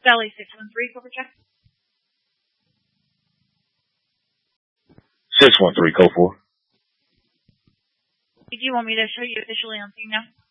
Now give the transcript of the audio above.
Sally 613, cover check. 613, code 4. Do you want me to show you officially on scene now?